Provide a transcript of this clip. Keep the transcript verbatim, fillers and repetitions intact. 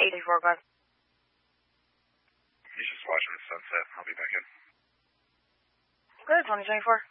eighty-four, go ahead. He's just watching the sunset. I'll be back in. Good, twenty twenty-four.